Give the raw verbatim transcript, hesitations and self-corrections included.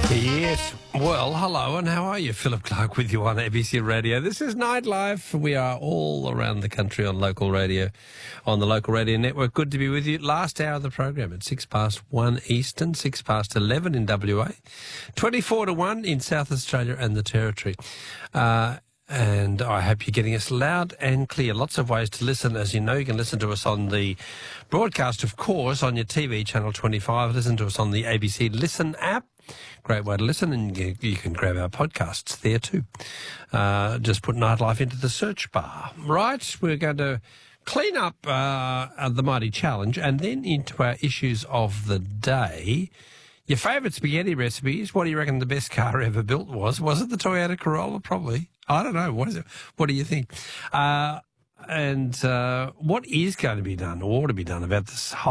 Yes. Well, hello, and how are you? Philip Clark with you on A B C Radio. This is Nightlife. We are all around the country on local radio, on the local radio network. Good to be with you. Last hour of the program at six past one Eastern, six past eleven in W A, twenty-four to one in South Australia and the Territory. Uh, And I hope you're getting us loud and clear. Lots of ways to listen. As you know, you can listen to us on the broadcast, of course, on your T V, Channel twenty-five. Listen to us on the A B C Listen app. Great way to listen, and you, you can grab our podcasts there too. Uh, just put Nightlife into the search bar. Right, we're going to clean up uh, the Mighty Challenge and then into our issues of the day. Your favourite spaghetti recipes. What do you reckon the best car ever built was? Was it the Toyota Corolla? Probably. I don't know. What is it? What do you think? Uh, and uh, what is going to be done or ought to be done about this whole